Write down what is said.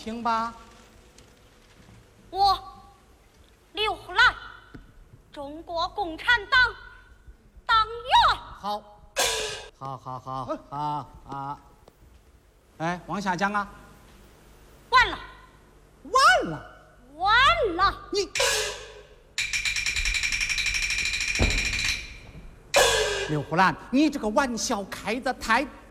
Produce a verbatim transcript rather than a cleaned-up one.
评吧。 我刘兰，中国共产党党员。 好，好，好，好，啊啊！哎，往下讲啊。 完了， 完了， 完了！ 你刘胡兰，你这个玩笑开得太